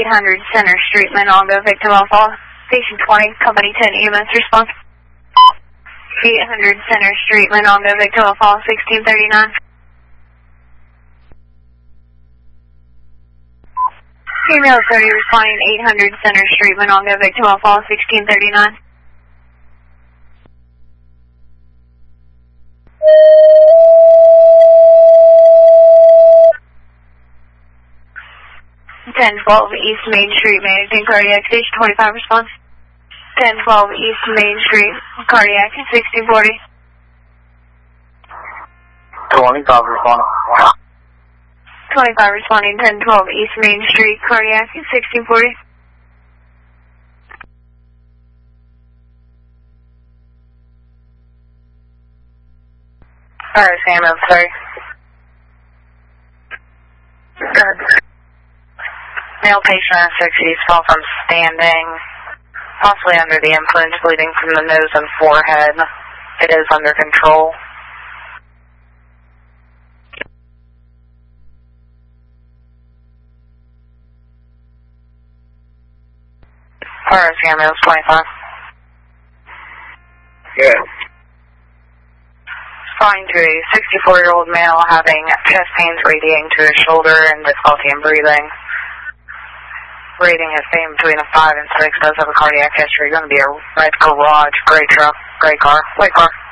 800 Center Street, Monongah, victim of fall. Station 20, Company 10 EMS response. 800 Center Street, Monongah, victim of fall, 1639. Female 30 responding 800 Center Street, Monongah, victim of fall, 1639. Ten 12 East Main Street, managing cardiac, station 25 response. 1012 East Main Street, cardiac, 1640. 25 responding. 25 responding, 1012 East Main Street, cardiac, 1640. Alright, Sam, I'm sorry. Good. Male patient at 60s fell from standing, possibly under the influence, bleeding from the nose and forehead. It is under control. Alright, Sam, 25. Yeah. Responding to a 64-year-old male having chest pains radiating to his shoulder and difficulty in breathing. Rating is staying between a 5 and 6. Does have a cardiac history. Going to be a red garage, gray truck, gray car, white car.